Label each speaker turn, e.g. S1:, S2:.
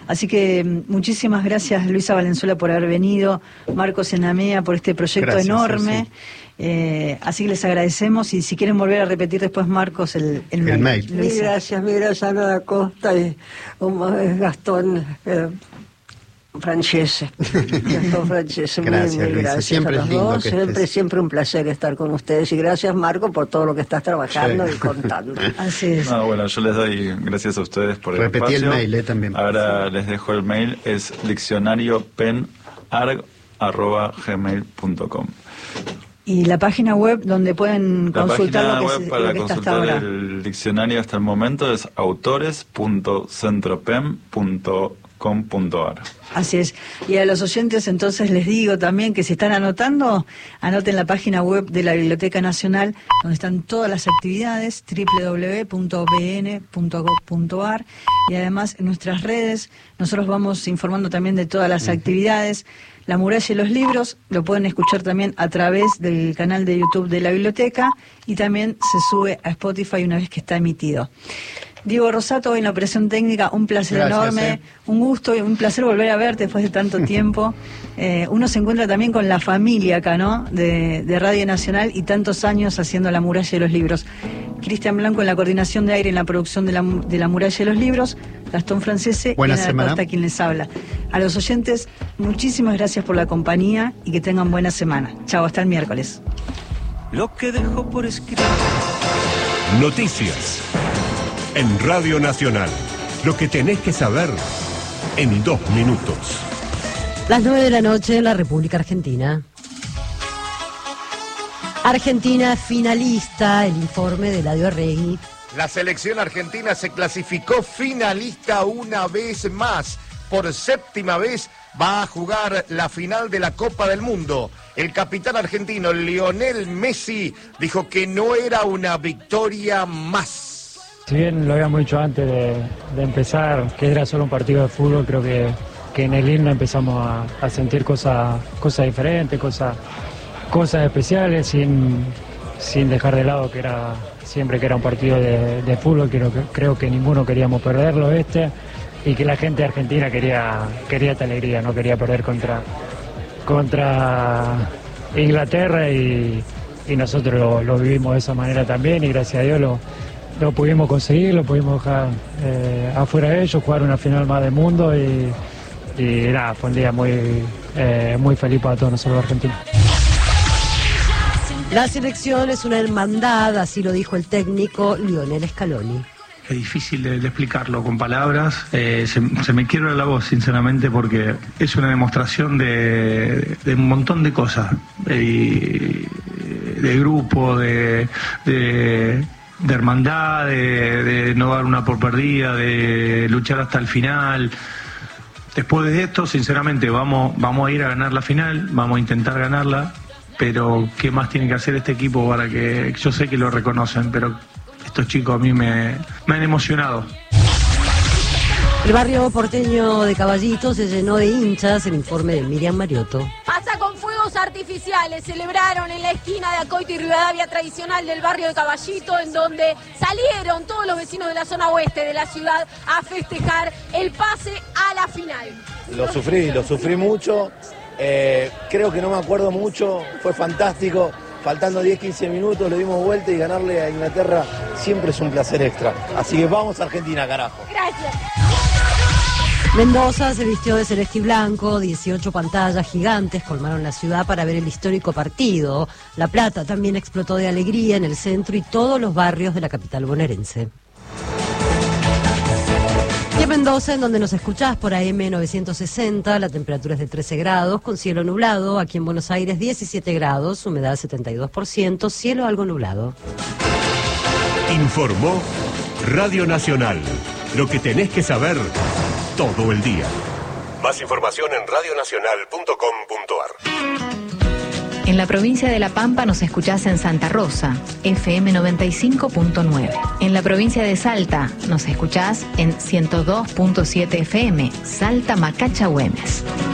S1: Así que muchísimas gracias, Luisa Valenzuela, por haber venido, Marcos Enamea, por este proyecto enorme. Sí. Así que les agradecemos, y si quieren volver a repetir después, Marcos, el mail.
S2: Mil gracias, Ana da Costa y Gastón Francese. Gastón Francese,
S3: gracias,
S2: muy gracias.
S3: Siempre
S2: a los
S3: es lindo
S2: dos. Siempre un placer estar con ustedes, y gracias, Marco, por todo lo que estás trabajando y contando.
S1: Así es.
S4: No, bueno, yo les doy gracias a ustedes por el espacio.
S3: Repetí el mail también.
S4: Ahora les dejo el mail, es diccionariopenarg@gmail.com.
S1: Y la página web donde pueden consultar
S4: la
S1: lo
S4: página
S1: que,
S4: web para
S1: que
S4: consultar el diccionario hasta el momento es autores.centropem.com.ar.
S1: Así es. Y a los oyentes entonces les digo también que si están anotando, anoten la página web de la Biblioteca Nacional, donde están todas las actividades, www.bn.gov.ar, y además en nuestras redes nosotros vamos informando también de todas las actividades. La muralla y los libros lo pueden escuchar también a través del canal de YouTube de la biblioteca, y también se sube a Spotify una vez que está emitido. Diego Rosato, en la operación técnica, un placer enorme, un gusto y un placer volver a verte después de tanto tiempo. Uno se encuentra también con la familia acá, ¿no?, de Radio Nacional, y tantos años haciendo La muralla y los libros. Cristian Blanco en la coordinación de aire, en la producción de la muralla y los libros, Gastón Francese y Ana da Costa, quien les habla. A los oyentes, muchísimas gracias por la compañía y que tengan buena semana. Chao, hasta el miércoles.
S5: Lo que dejó por escrito.
S6: Noticias en Radio Nacional. Lo que tenés que saber en 2 minutos.
S7: Las 9 de la noche en la República Argentina. Argentina finalista, el informe de Eladio Arregui.
S8: La selección argentina se clasificó finalista una vez más. Por 7ª vez va a jugar la final de la Copa del Mundo. El capitán argentino Lionel Messi dijo que no era una victoria más.
S9: Si bien lo habíamos dicho antes de empezar, que era solo un partido de fútbol, creo que en el himno empezamos a sentir cosas diferentes, cosas especiales, sin dejar de lado que era siempre que era un partido de fútbol. Creo que ninguno queríamos perderlo y que la gente de Argentina quería esta alegría, no quería perder contra Inglaterra, y nosotros lo vivimos de esa manera también, y gracias a Dios lo pudimos conseguir, lo pudimos dejar afuera de ellos, jugar una final más del mundo, y nada, fue un día muy feliz para todos nosotros los argentinos.
S7: La selección es una hermandad, así lo dijo el técnico Lionel Scaloni.
S10: Es difícil de explicarlo con palabras, se me quiebra la voz sinceramente, porque es una demostración de un montón de cosas, de grupo, de hermandad, de no dar una por perdida, de luchar hasta el final. Después de esto, sinceramente, vamos a ir a ganar la final, vamos a intentar ganarla, pero ¿qué más tiene que hacer este equipo para que...? Yo sé que lo reconocen, pero estos chicos a mí me han emocionado.
S7: El barrio porteño de Caballito se llenó de hinchas, el informe de Miriam Mariotto.
S11: Hasta con fuegos artificiales celebraron en la esquina de Acoito y Rivadavia tradicional del barrio de Caballito, en donde salieron todos los vecinos de la zona oeste de la ciudad a festejar el pase a la final.
S12: Lo sufrí mucho, creo que no me acuerdo mucho, fue fantástico. Faltando 10-15 minutos le dimos vuelta, y ganarle a Inglaterra siempre es un placer extra. Así que vamos a Argentina, carajo.
S11: Gracias.
S7: Mendoza se vistió de celeste y blanco, 18 pantallas gigantes colmaron la ciudad para ver el histórico partido. La Plata también explotó de alegría en el centro y todos los barrios de la capital bonaerense. Y en Mendoza, en donde nos escuchás por AM 960, la temperatura es de 13 grados, con cielo nublado. Aquí en Buenos Aires, 17 grados, humedad 72%, cielo algo nublado.
S6: Informó Radio Nacional. Lo que tenés que saber todo el día. Más información en radionacional.com.ar.
S13: En la provincia de La Pampa nos escuchás en Santa Rosa, FM 95.9. En la provincia de Salta nos escuchás en 102.7 FM, Salta Macacha Güemes.